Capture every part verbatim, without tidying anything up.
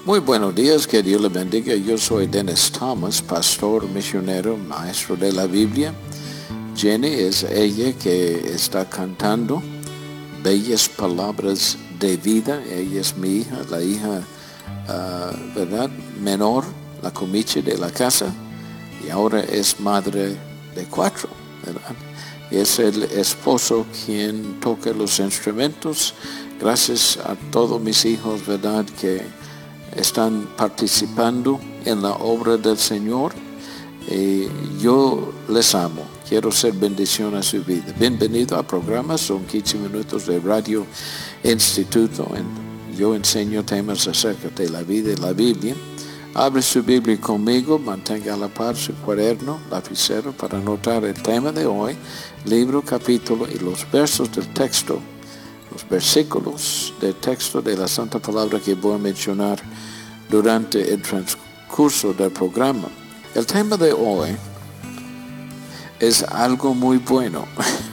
Muy buenos días, que Dios le bendiga. Yo soy Dennis Thomas, pastor, misionero, maestro de la Biblia. Jenny es ella que está cantando bellas palabras de vida. Ella es mi hija, la hija, uh, ¿verdad? menor, la comiche de la casa, y ahora es madre de cuatro, ¿verdad? Es el esposo quien toca los instrumentos. Gracias a todos mis hijos, ¿verdad?, que están participando en la obra del Señor. Eh, yo les amo. Quiero ser bendición a su vida. Bienvenido al programa. Son quince minutos de Radio Instituto. En, yo enseño temas acerca de la vida y la Biblia. Abre su Biblia conmigo. Mantenga a la par su cuaderno, lapicero, para anotar el tema de hoy, libro, capítulo y los versos del texto. Los versículos del texto de la Santa Palabra que voy a mencionar durante el transcurso del programa. El tema de hoy es algo muy bueno,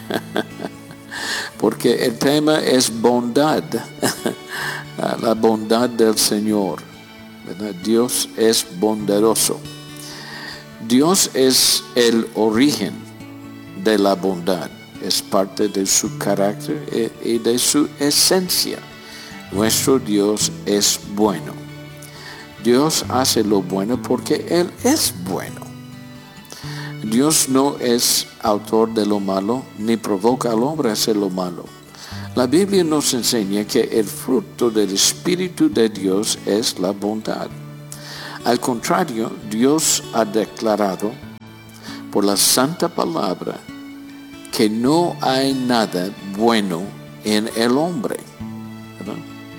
porque el tema es bondad, la bondad del Señor, ¿verdad? Dios es bondadoso. Dios es el origen de la bondad. Es parte de su carácter y de su esencia. Nuestro Dios es bueno. Dios hace lo bueno porque Él es bueno. Dios no es autor de lo malo, ni provoca al hombre a hacer lo malo. La Biblia nos enseña que el fruto del Espíritu de Dios es la bondad. Al contrario, Dios ha declarado por la Santa Palabra que no hay nada bueno en el hombre, ¿verdad?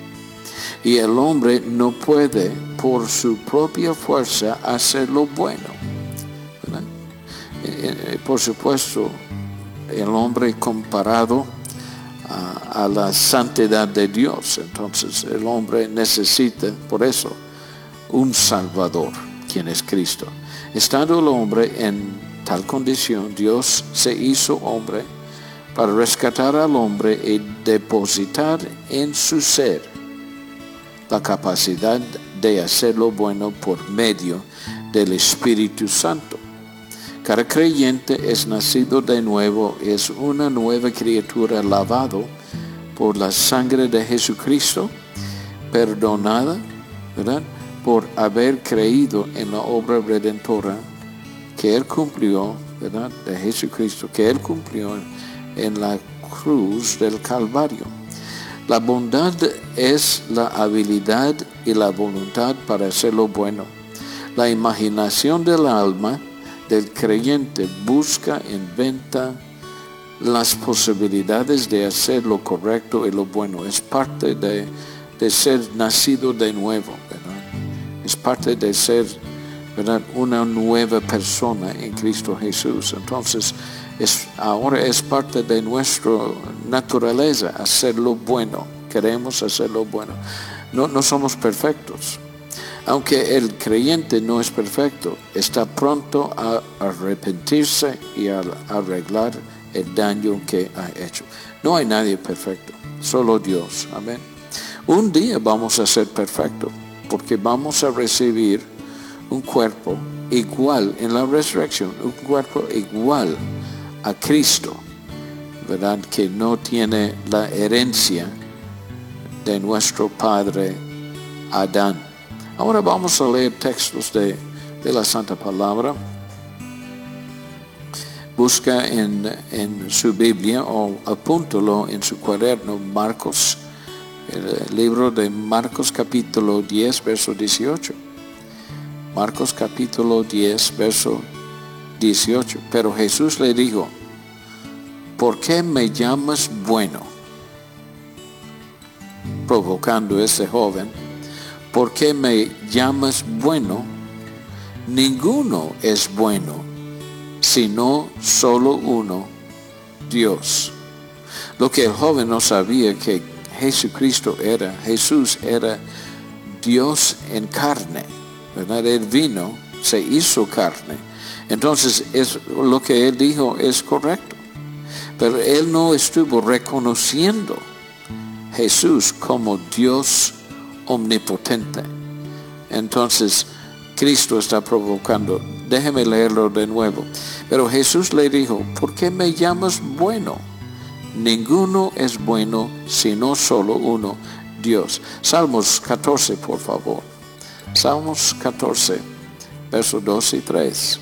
Y el hombre no puede por su propia fuerza hacer lo bueno, ¿verdad? Eh, por supuesto, el hombre comparado a, a la santidad de Dios, entonces el hombre necesita, por eso, un Salvador, quien es Cristo. Estando el hombre en tal condición, Dios se hizo hombre para rescatar al hombre y depositar en su ser la capacidad de hacer lo bueno por medio del Espíritu Santo. Cada creyente es nacido de nuevo, es una nueva criatura lavado por la sangre de Jesucristo, perdonada, ¿verdad?, por haber creído en la obra redentora que Él cumplió, ¿verdad?, de Jesucristo, que Él cumplió en la cruz del Calvario. La bondad es la habilidad y la voluntad para hacer lo bueno. La imaginación del alma del creyente busca, inventa las posibilidades de hacer lo correcto y lo bueno. Es parte de, de ser nacido de nuevo, ¿verdad? Es parte de ser, ¿verdad?, una nueva persona en Cristo Jesús. Entonces, es, ahora es parte de nuestra naturaleza hacer lo bueno. Queremos hacer lo bueno. No, no somos perfectos. Aunque el creyente no es perfecto, está pronto a arrepentirse y a arreglar el daño que ha hecho. No hay nadie perfecto, solo Dios. Amén. Un día vamos a ser perfectos, porque vamos a recibir un cuerpo igual en la resurrección, un cuerpo igual a Cristo, ¿verdad?, que no tiene la herencia de nuestro padre Adán. Ahora vamos a leer textos de, de la Santa Palabra. Busca en, en su Biblia o apúntalo en su cuaderno Marcos, el libro de Marcos capítulo diez, verso dieciocho. Marcos capítulo diez, verso dieciocho. Pero Jesús le dijo: ¿por qué me llamas bueno? Provocando a ese joven: ¿por qué me llamas bueno? Ninguno es bueno, sino solo uno, Dios. Lo que el joven no sabía que Jesucristo era, Jesús era Dios en carne, ¿verdad? Él vino, se hizo carne. Entonces, es, lo que él dijo es correcto. Pero él no estuvo reconociendo Jesús como Dios omnipotente, Entonces, Cristo está provocando. Déjeme leerlo de nuevo. Pero Jesús le dijo, ¿por qué me llamas bueno? Ninguno es bueno, sino solo uno, Dios. Salmos catorce, por favor. Salmos catorce, versos dos y tres.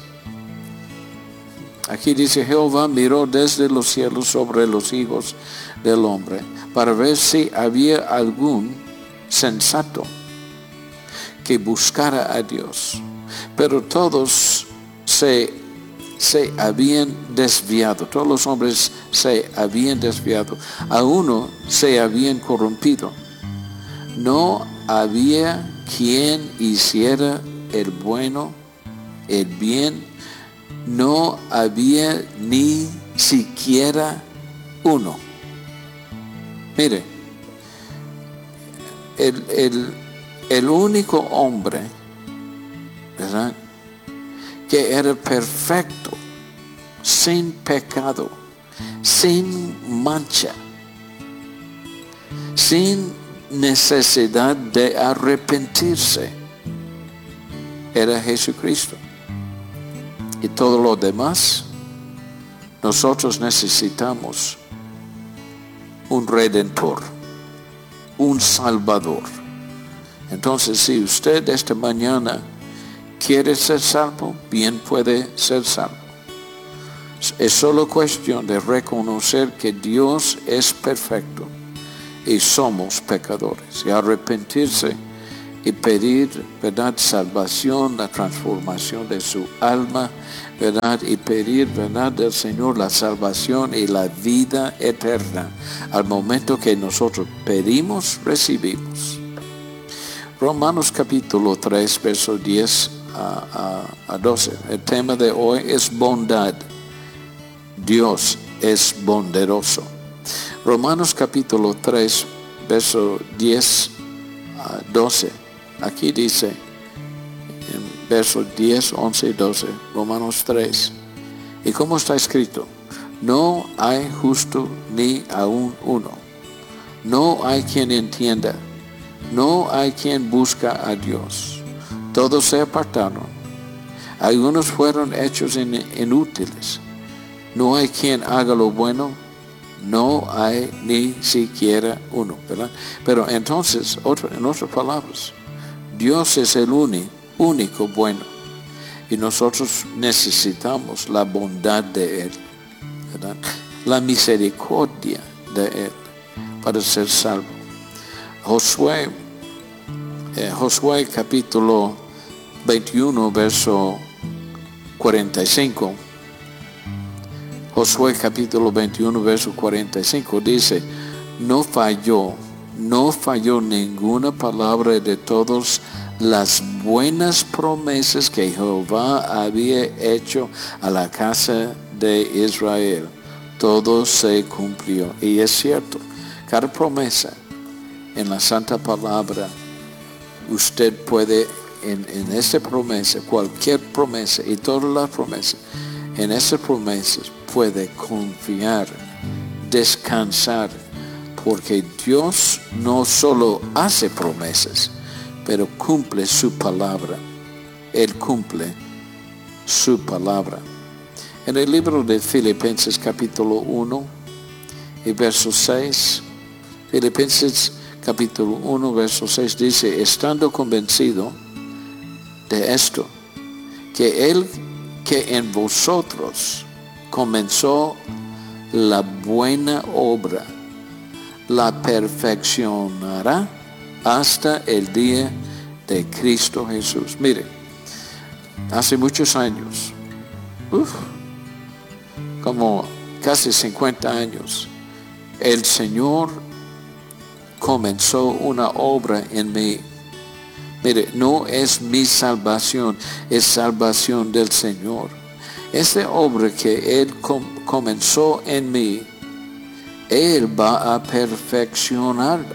Aquí dice, Jehová miró desde los cielos sobre los hijos del hombre, para ver si había algún sensato que buscara a Dios. Pero todos se, se habían desviado, todos los hombres se habían desviado, a uno se habían corrompido. No había quien hiciera el bueno, el bien, no había ni siquiera uno. Mire, el, el, el único hombre, ¿verdad?, que era perfecto, sin pecado, sin mancha, sin necesidad de arrepentirse, era Jesucristo. Y todo lo demás, nosotros necesitamos un redentor, un salvador. Entonces, si usted esta mañana quiere ser salvo, bien puede ser salvo. Es solo cuestión de reconocer que Dios es perfecto y somos pecadores, y arrepentirse y pedir, ¿verdad?, salvación, la transformación de su alma, ¿verdad?, y pedir, ¿verdad?, del Señor la salvación y la vida eterna. Al momento que nosotros pedimos, recibimos. Romanos capítulo tres, versos diez a, a, a doce. El tema de hoy es bondad. Dios es bondadoso. Romanos capítulo tres, versos diez a doce. Aquí dice, en versos diez, once y doce, Romanos tres. ¿Y cómo está escrito? No hay justo ni aún uno. No hay quien entienda. No hay quien busca a Dios. Todos se apartaron. Algunos fueron hechos inútiles. No hay quien haga lo bueno. No hay ni siquiera uno, ¿verdad? Pero entonces, otro, en otras palabras, Dios es el único, único bueno. Y nosotros necesitamos la bondad de Él, ¿verdad?, la misericordia de Él para ser salvo. Josué, eh, Josué capítulo veintiuno, verso cuarenta y cinco. Josué capítulo veintiuno, verso cuarenta y cinco dice, no falló, no falló ninguna palabra de todas las buenas promesas que Jehová había hecho a la casa de Israel. Todo se cumplió. Y es cierto, cada promesa en la Santa Palabra, usted puede, en, en esta promesa, cualquier promesa y todas las promesas, en esas promesas puede confiar, descansar, porque Dios no solo hace promesas, pero cumple su palabra. Él cumple su palabra. En el libro de Filipenses capítulo uno y verso seis, Filipenses capítulo uno, verso seis dice, estando convencido de esto, que Él que en vosotros comenzó la buena obra, la perfeccionará hasta el día de Cristo Jesús. Mire, hace muchos años, uf, como casi cincuenta años, el Señor comenzó una obra en mí. Mire, no es mi salvación, es salvación del Señor. Esta obra que Él com- comenzó en mí, Él va a perfeccionarla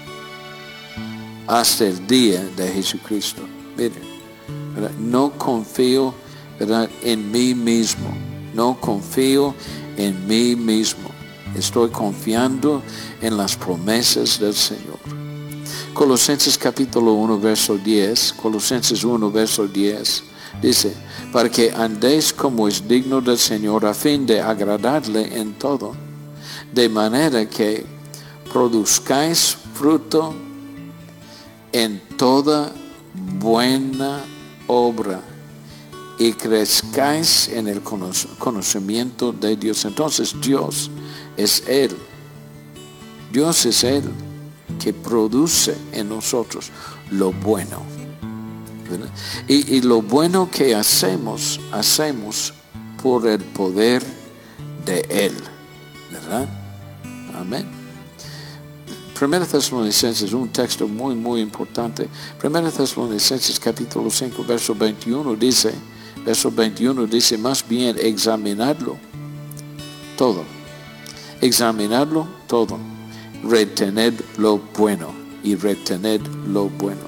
hasta el día de Jesucristo. Mire, ¿verdad?, no confío, ¿verdad?, en mí mismo. No confío en mí mismo. Estoy confiando en las promesas del Señor. Colosenses capítulo uno, verso diez, Colosenses uno, verso diez, dice, para que andéis como es digno del Señor a fin de agradarle en todo, de manera que produzcáis fruto en toda buena obra y crezcáis en el conocimiento de Dios. Entonces Dios es Él. Dios es Él que produce en nosotros lo bueno. Y, y lo bueno que hacemos, hacemos por el poder de Él. ¿Verdad? Amén. Primera Tesalonicenses, un texto muy, muy importante. Primera Tesalonicenses capítulo cinco, verso veintiuno dice, verso veintiuno dice, más bien examinadlo todo. Examinadlo todo. Retened lo bueno y retened lo bueno.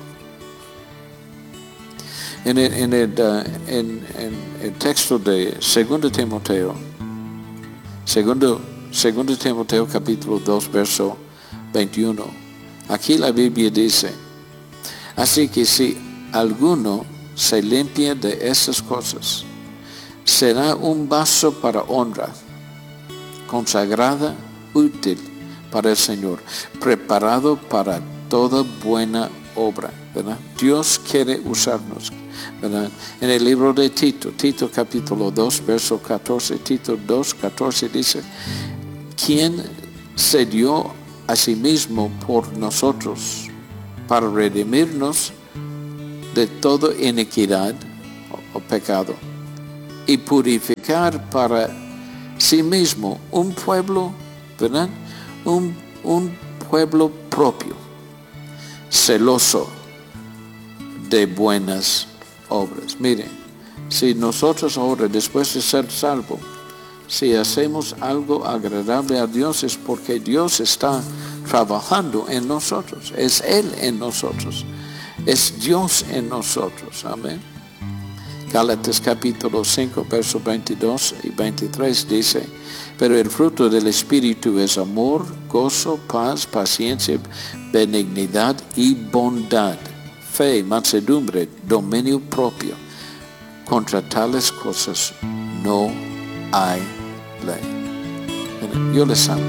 En el, en el, uh, en, en el texto de segundo Timoteo, segundo, segundo Timoteo capítulo dos, verso veintiuno, aquí la Biblia dice, así que si alguno se limpia de esas cosas, será un vaso para honra, consagrada, útil para el Señor, preparado para toda buena obra, ¿verdad? Dios quiere usarnos, ¿verdad? En el libro de Tito, Tito capítulo dos, verso catorce, Tito dos, catorce dice, ¿quién se dio a sí mismo por nosotros para redimirnos de toda iniquidad o, o pecado y purificar para sí mismo un pueblo, ¿verdad? Un, un pueblo propio, celoso de buenas obras. Miren, si nosotros ahora, después de ser salvos, si hacemos algo agradable a Dios, es porque Dios está trabajando en nosotros. Es Él en nosotros. Es Dios en nosotros. Amén. Gálatas capítulo cinco, versos veintidós y veintitrés dice, pero el fruto del Espíritu es amor, gozo, paz, paciencia, benignidad y bondad, fe, mansedumbre, dominio propio. Contra tales cosas no hay ley. Yo les amo.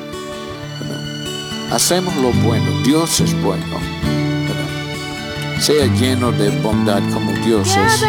Hacemos lo bueno. Dios es bueno. Sea lleno de bondad como Dios es.